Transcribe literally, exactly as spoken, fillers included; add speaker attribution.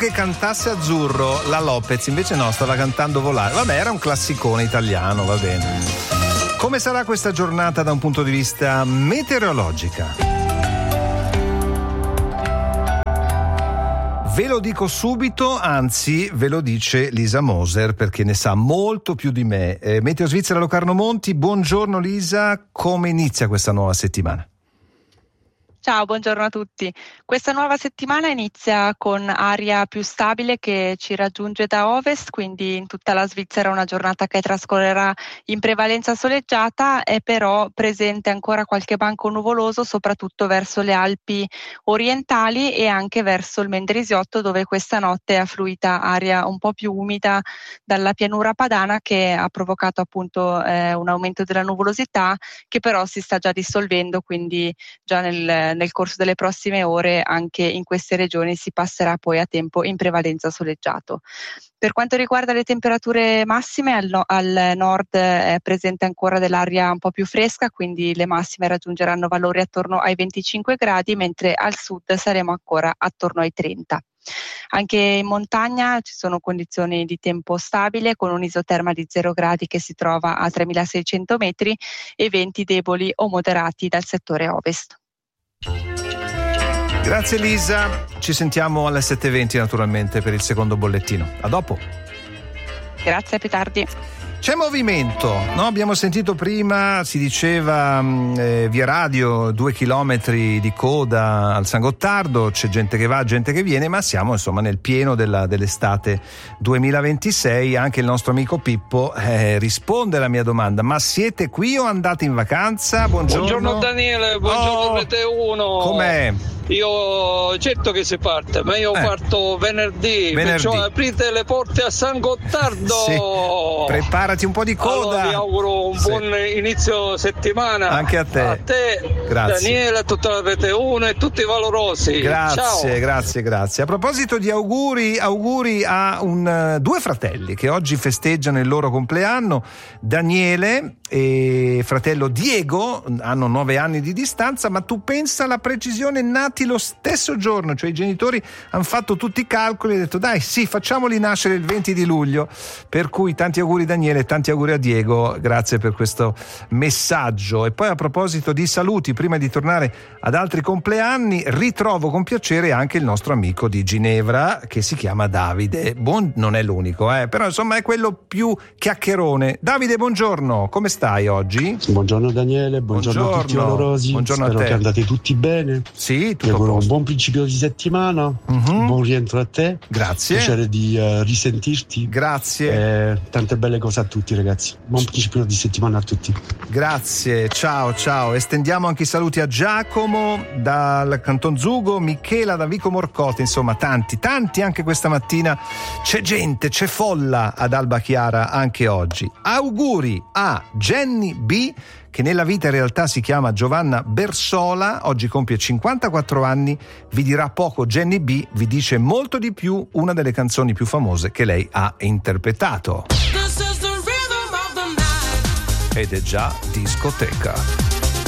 Speaker 1: che cantasse azzurro la Lopez, invece no, stava cantando Volare. Vabbè, era un classicone italiano, va bene. Come sarà questa giornata da un punto di vista meteorologica? Ve lo dico subito, anzi ve lo dice Lisa Moser perché ne sa molto più di me. Eh, Meteo Svizzera Locarno Monti, buongiorno Lisa, come inizia questa nuova settimana?
Speaker 2: Ciao, buongiorno a tutti. Questa nuova settimana inizia con aria più stabile che ci raggiunge da ovest, quindi in tutta la Svizzera una giornata che trascorrerà in prevalenza soleggiata, è però presente ancora qualche banco nuvoloso, soprattutto verso le Alpi orientali e anche verso il Mendrisiotto, dove questa notte è affluita aria un po' più umida dalla pianura padana, che ha provocato appunto eh, un aumento della nuvolosità, che però si sta già dissolvendo, quindi già nel nel corso delle prossime ore anche in queste regioni si passerà poi a tempo in prevalenza soleggiato. Per quanto riguarda le temperature massime, al, no- al nord è presente ancora dell'aria un po' più fresca, quindi le massime raggiungeranno valori attorno ai venticinque gradi, mentre al sud saremo ancora attorno ai trenta. Anche in montagna ci sono condizioni di tempo stabile, con un'isoterma di zero gradi che si trova a tremilaseicento metri e venti deboli o moderati dal settore ovest.
Speaker 1: Grazie Lisa, ci sentiamo alle sette e venti naturalmente per il secondo bollettino. A dopo.
Speaker 2: Grazie, a più tardi.
Speaker 1: C'è movimento, no? Abbiamo sentito prima, si diceva eh, via radio, due chilometri di coda al San Gottardo, c'è gente che va, gente che viene, ma siamo insomma nel pieno della, dell'estate duemilaventisei. Anche il nostro amico Pippo eh, risponde alla mia domanda: ma siete qui o andate in vacanza? Buongiorno.
Speaker 3: Buongiorno Daniele, buongiorno
Speaker 1: oh,
Speaker 3: Rete uno.
Speaker 1: Com'è?
Speaker 3: Io certo che si parte, ma io
Speaker 1: eh.
Speaker 3: parto venerdì,
Speaker 1: venerdì,
Speaker 3: perciò aprite le porte a San Gottardo.
Speaker 1: Sì. Preparati un po' di coda.
Speaker 3: Allora, vi auguro un
Speaker 1: sì.
Speaker 3: buon inizio settimana.
Speaker 1: Anche a te.
Speaker 3: A te,
Speaker 1: grazie.
Speaker 3: Daniele, a tutta la Rete uno e tutti i valorosi.
Speaker 1: Grazie,
Speaker 3: ciao.
Speaker 1: grazie, grazie. A proposito di auguri, auguri a un, due fratelli che oggi festeggiano il loro compleanno. Daniele e fratello Diego hanno nove anni di distanza, ma tu pensa alla precisione, nati lo stesso giorno, cioè i genitori hanno fatto tutti i calcoli e hanno detto dai sì, facciamoli nascere il venti di luglio, per cui tanti auguri Daniele, tanti auguri a Diego, grazie per questo messaggio. E poi a proposito di saluti, prima di tornare ad altri compleanni, ritrovo con piacere anche il nostro amico di Ginevra che si chiama Davide. Buon, non è l'unico, eh, però insomma è quello più chiacchierone. Davide, buongiorno, come stai oggi?
Speaker 4: Buongiorno Daniele, buongiorno, buongiorno a tutti i valorosi,
Speaker 1: buongiorno
Speaker 4: spero
Speaker 1: a te.
Speaker 4: Che andate tutti bene.
Speaker 1: Sì, tutto
Speaker 4: un buon principio di settimana, uh-huh. buon rientro a te.
Speaker 1: Grazie.
Speaker 4: Piacere di uh, risentirti.
Speaker 1: Grazie.
Speaker 4: Eh, tante belle cose a tutti ragazzi. Buon principio di settimana a tutti.
Speaker 1: Grazie, ciao ciao. Estendiamo anche i saluti a Giacomo dal Canton Zugo, Michela da Vico Morcote, insomma tanti, tanti anche questa mattina. C'è gente, c'è folla ad Alba Chiara anche oggi. Auguri a Jenny B, che nella vita in realtà si chiama Giovanna Bersola, oggi compie cinquantaquattro anni, vi dirà poco Jenny B, vi dice molto di più una delle canzoni più famose che lei ha interpretato. Ed è già discoteca.